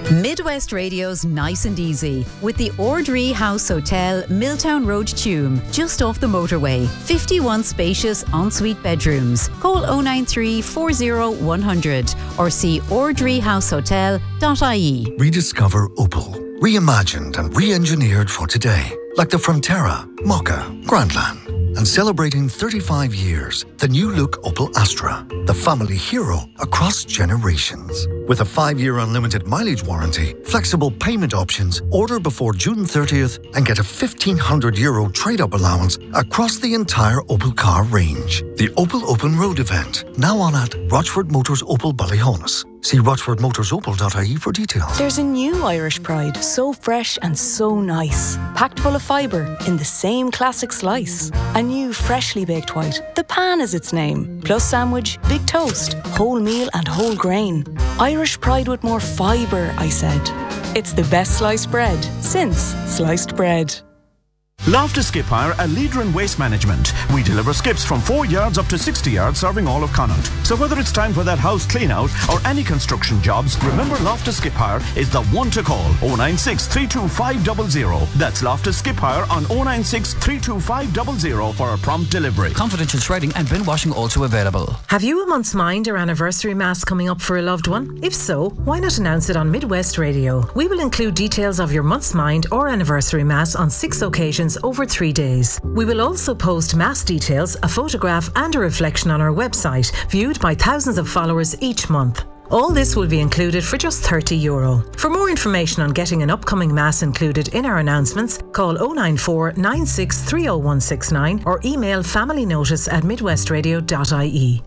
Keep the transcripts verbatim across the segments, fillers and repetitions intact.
Midwest Radio's Nice and Easy with the Ordree House Hotel, Milltown Road, Tuam, just off the motorway. fifty-one spacious ensuite bedrooms. Call oh nine three, four oh, one hundred or see ordree house hotel dot I E. Rediscover Opel. Reimagined and re-engineered for today. Like the Frontera, Mokka, Grandland. And celebrating thirty-five years, the new look Opel Astra, the family hero across generations. With a five-year unlimited mileage warranty, flexible payment options, order before June thirtieth and get a fifteen hundred euro trade-up allowance across the entire Opel car range. The Opel Open Road event, now on at Rochford Motors Opel Ballyhonus. See rochford motors opel dot I E for details. There's a new Irish Pride, so fresh and so nice. Packed full of fibre in the same classic slice. A new freshly baked white, the pan is its name. Plus sandwich, big toast, whole meal and whole grain. Irish Pride with more fibre, I said. It's the best sliced bread since sliced bread. Loftus Skip Hire, a leader in waste management. We deliver skips from four yards up to sixty yards, serving all of Connaught. So whether it's time for that house clean out or any construction jobs, remember Loftus Skip Hire is the one to call. oh nine six, three two five zero zero. That's Loftus Skip Hire on oh nine six, three two five zero zero for a prompt delivery. Confidential shredding and bin washing also available. Have you a month's mind or anniversary mass coming up for a loved one? If so, why not announce it on Midwest Radio? We will include details of your month's mind or anniversary mass on six occasions over three days. We will also post mass details, a photograph and a reflection on our website, viewed by thousands of followers each month. All this will be included for just thirty euro. For more information on getting an upcoming mass included in our announcements, call oh nine four, nine six three oh one six nine or email familynotice at midwestradio dot I E.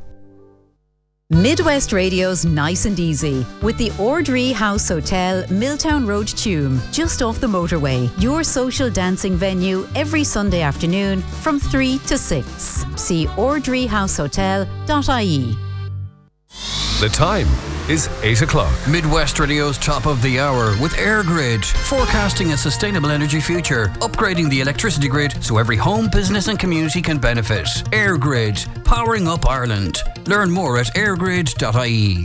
Midwest Radio's Nice and Easy with the Ordree House Hotel, Milltown Road, Tuam, just off the motorway. Your social dancing venue every Sunday afternoon from three to six. See ordree house hotel dot I E. The time is eight o'clock. Midwest Radio's top of the hour with EirGrid, forecasting a sustainable energy future, upgrading the electricity grid so every home, business and community can benefit. EirGrid, powering up Ireland. Learn more at air grid dot I E.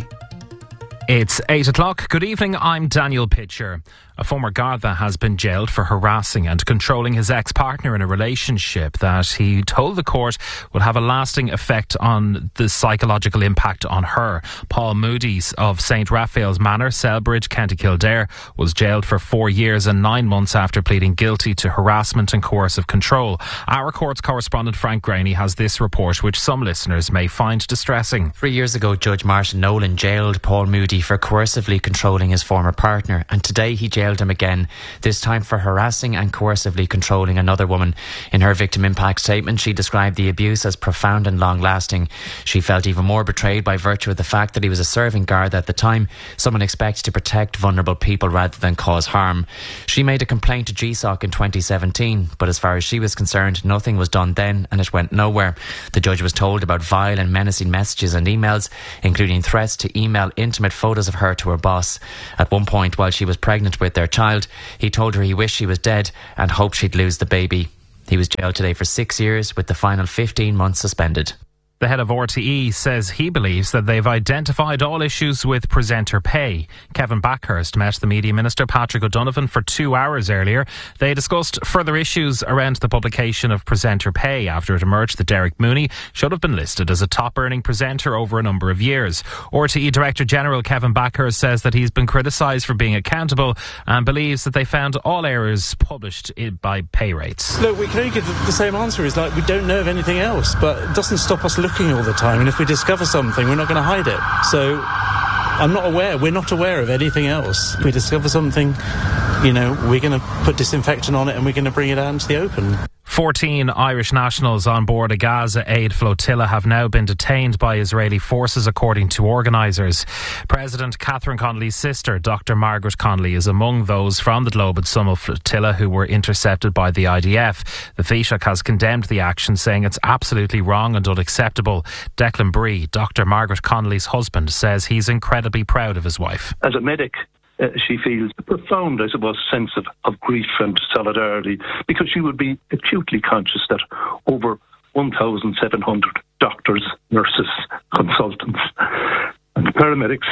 It's eight o'clock. Good evening, I'm Daniel Pitcher. A former Garda has been jailed for harassing and controlling his ex-partner in a relationship that he told the court will have a lasting effect on the psychological impact on her. Paul Moody of Saint Raphael's Manor, Selbridge, County Kildare, was jailed for four years and nine months after pleading guilty to harassment and coercive control. Our courts correspondent Frank Graney has this report, which some listeners may find distressing. Three years ago, Judge Martin Nolan jailed Paul Moody for coercively controlling his former partner, and today he jailed him again, this time for harassing and coercively controlling another woman. In her victim impact statement, she described the abuse as profound and long-lasting. She felt even more betrayed by virtue of the fact that he was a serving Garda at the time, someone expected to protect vulnerable people rather than cause harm. She made a complaint to G S O C in twenty seventeen, but as far as she was concerned, nothing was done then and it went nowhere. The judge was told about vile and menacing messages and emails, including threats to email intimate photos of her to her boss. At one point, while she was pregnant with their child, he told her he wished she was dead and hoped she'd lose the baby. He was jailed today for six years with the final fifteen months suspended. The head of R T E says he believes that they've identified all issues with presenter pay. Kevin Backhurst met the Media Minister Patrick O'Donovan for two hours earlier. They discussed further issues around the publication of presenter pay after it emerged that Derek Mooney should have been listed as a top-earning presenter over a number of years. R T E Director General Kevin Backhurst says that he's been criticised for being accountable and believes that they found all errors published by pay rates. Look, we can only give the same answer, is like we don't know of anything else, but it doesn't stop us looking all the time, and if we discover something, we're not going to hide it. So I'm not aware, we're not aware of anything else. If we discover something, you know, we're going to put disinfectant on it and we're going to bring it out into the open. fourteen Irish nationals on board a Gaza aid flotilla have now been detained by Israeli forces, according to organisers. President Catherine Connolly's sister, Doctor Margaret Connolly, is among those from the Globe and Summer flotilla who were intercepted by the I D F. The Taoiseach has condemned the action, saying it's absolutely wrong and unacceptable. Declan Bree, Doctor Margaret Connolly's husband, says he's incredibly proud of his wife. As a medic, Uh, she feels a profound, I suppose, sense of, of grief and solidarity, because she would be acutely conscious that over one thousand seven hundred doctors, nurses, consultants and paramedics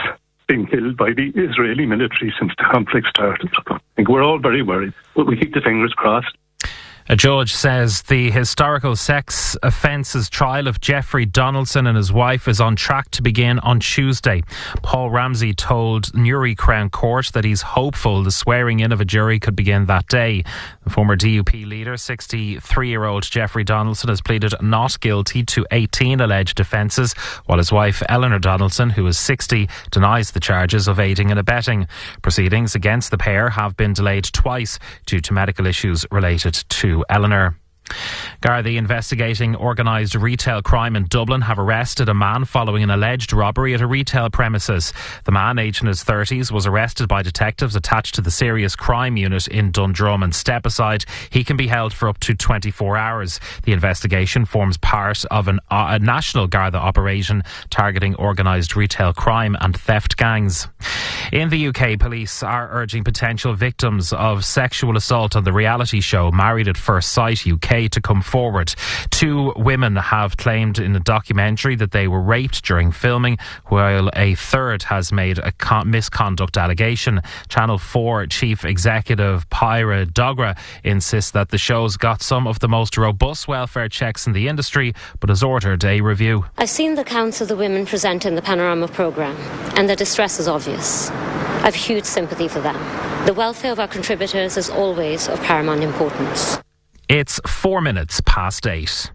being killed by the Israeli military since the conflict started. I think we're all very worried, but we keep the fingers crossed. A judge says the historical sex offences trial of Jeffrey Donaldson and his wife is on track to begin on Tuesday. Paul Ramsey told Newry Crown Court that he's hopeful the swearing in of a jury could begin that day. The former D U P leader, sixty-three-year-old Jeffrey Donaldson, has pleaded not guilty to eighteen alleged offences, while his wife, Eleanor Donaldson, who is sixty, denies the charges of aiding and abetting. Proceedings against the pair have been delayed twice due to medical issues related to Eleanor. Gardaí investigating organised retail crime in Dublin have arrested a man following an alleged robbery at a retail premises. The man, aged in his thirties, was arrested by detectives attached to the Serious Crime Unit in Dundrum, and step aside, he can be held for up to twenty-four hours. The investigation forms part of an, uh, a national Garda operation targeting organised retail crime and theft gangs. In the U K, police are urging potential victims of sexual assault on the reality show Married at First Sight U K to come forward. Two women have claimed in a documentary that they were raped during filming, while a third has made a con- misconduct allegation. Channel four Chief Executive Pyra Dogra insists that the show's got some of the most robust welfare checks in the industry, but has ordered a review. I've seen the accounts of the women present in the Panorama programme, and their distress is obvious. I've huge sympathy for them. The welfare of our contributors is always of paramount importance. It's four minutes past eight.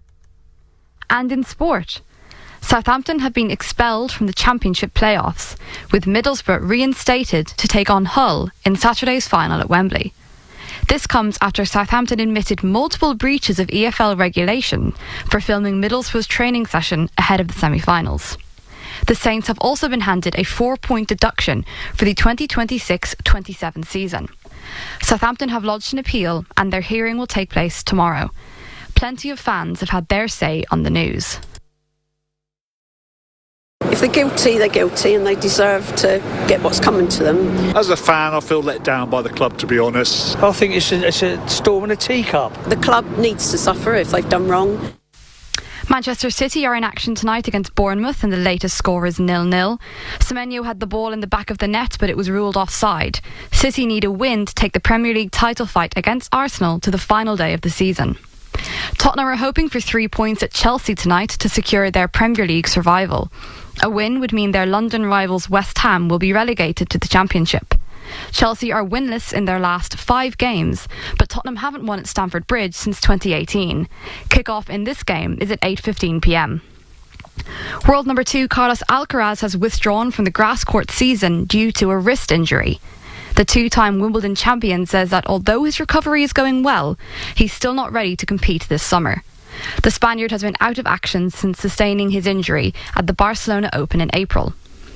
And in sport, Southampton have been expelled from the Championship playoffs, with Middlesbrough reinstated to take on Hull in Saturday's final at Wembley. This comes after Southampton admitted multiple breaches of E F L regulation for filming Middlesbrough's training session ahead of the semi-finals. The Saints have also been handed a four-point deduction for the twenty twenty-six twenty-seven season. Southampton have lodged an appeal and their hearing will take place tomorrow. Plenty of fans have had their say on the news. If they're guilty, they're guilty and they deserve to get what's coming to them. As a fan, I feel let down by the club, to be honest. I think it's a, it's a storm in a teacup. The club needs to suffer if they've done wrong. Manchester City are in action tonight against Bournemouth and the latest score is nil nil. Semenyo had the ball in the back of the net but it was ruled offside. City need a win to take the Premier League title fight against Arsenal to the final day of the season. Tottenham are hoping for three points at Chelsea tonight to secure their Premier League survival. A win would mean their London rivals West Ham will be relegated to the Championship. Chelsea are winless in their last five games, but Tottenham haven't won at Stamford Bridge since twenty eighteen. Kick-off in this game is at eight fifteen p m. World number two Carlos Alcaraz has withdrawn from the grass court season due to a wrist injury. The two-time Wimbledon champion says that although his recovery is going well, he's still not ready to compete this summer. The Spaniard has been out of action since sustaining his injury at the Barcelona Open in April.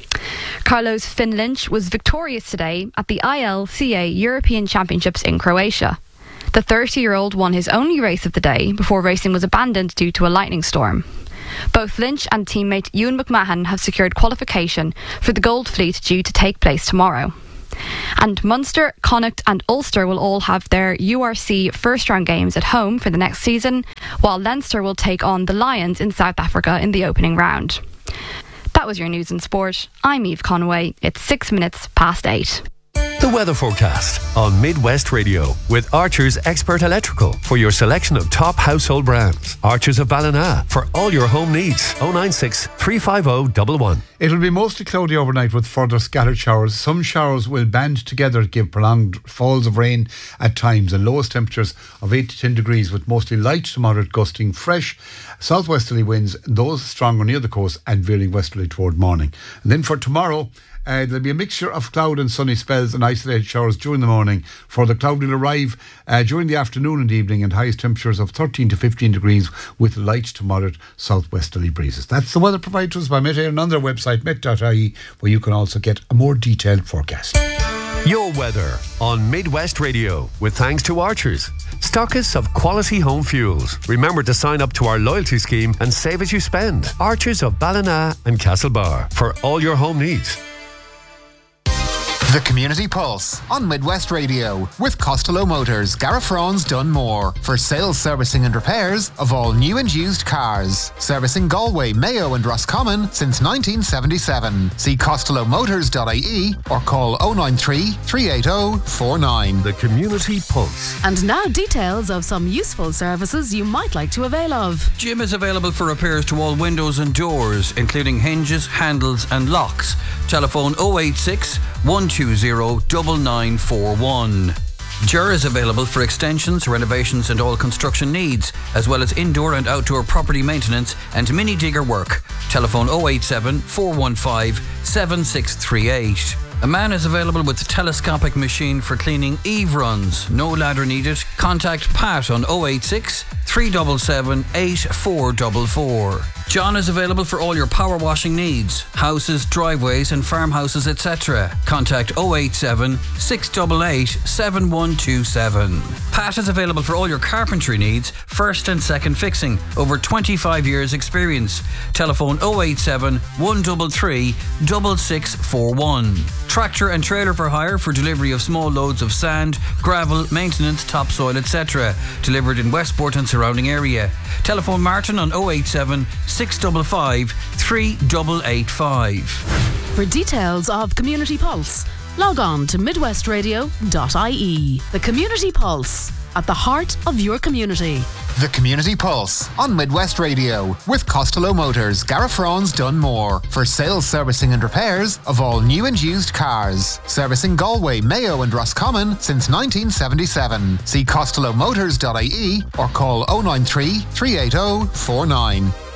Carlos Finn Lynch was victorious today at the I L C A European Championships in Croatia. The thirty-year-old won his only race of the day before racing was abandoned due to a lightning storm. Both Lynch and teammate Ewan McMahon have secured qualification for the Gold Fleet due to take place tomorrow. And Munster, Connacht and Ulster will all have their U R C first round games at home for the next season, while Leinster will take on the Lions in South Africa in the opening round. That was your news and sport. I'm Eve Conway. It's six minutes past eight. The weather forecast on Midwest Radio with Archer's Expert Electrical for your selection of top household brands. Archer's of Ballina for all your home needs. oh nine six, three five oh, one one. It will be mostly cloudy overnight with further scattered showers. Some showers will band together to give prolonged falls of rain at times, and lowest temperatures of eight to ten degrees with mostly light to moderate gusting fresh southwesterly winds, those stronger near the coast and veering westerly toward morning. And then for tomorrow, Uh, there'll be a mixture of cloud and sunny spells and isolated showers during the morning. For the cloud will arrive uh, during the afternoon and evening, and highest temperatures of thirteen to fifteen degrees with light to moderate southwesterly breezes. That's the weather provided to us by Met Air and on their website met dot I E, where you can also get a more detailed forecast. Your weather on Midwest Radio with thanks to Archers, stockists of quality home fuels. Remember to sign up to our loyalty scheme and save as you spend. Archers of Ballina and Castlebar for all your home needs. The Community Pulse on Midwest Radio with Costello Motors, Garafron's Dunmore for sales, servicing and repairs of all new and used cars. Servicing Galway, Mayo and Roscommon since nineteen seventy-seven. See costello motors dot I E or call oh nine three, three eight oh, four nine. The Community Pulse. And now details of some useful services you might like to avail of. Jim is available for repairs to all windows and doors, including hinges, handles and locks. Telephone oh eight six, one two zero, nine nine four one. Ger is available for extensions, renovations and all construction needs, as well as indoor and outdoor property maintenance and mini digger work. Telephone oh eight seven, four one five, seven six three eight. A man is available with a telescopic machine for cleaning eave runs. No ladder needed. Contact Pat on oh eight six, three seven seven, eight four four four. John is available for all your power washing needs, houses, driveways and farmhouses, et cetera. Contact oh eight seven, six eight eight, seven one two seven. Pat is available for all your carpentry needs, first and second fixing, over twenty-five years experience. Telephone oh eight seven, one three three, six six four one. Tractor and trailer for hire for delivery of small loads of sand, gravel, maintenance, topsoil, et cetera. Delivered in Westport and surrounding area. Telephone Martin on oh eight seven, six five five, three eight eight five. For details of Community Pulse, log on to midwest radio dot I E. The Community Pulse, at the heart of your community. The Community Pulse on Midwest Radio with Costello Motors, Garafron's Dunmore for sales, servicing and repairs of all new and used cars. Servicing Galway, Mayo and Roscommon since nineteen seventy-seven. See costello motors dot I E or call oh nine three, three eight oh, four nine.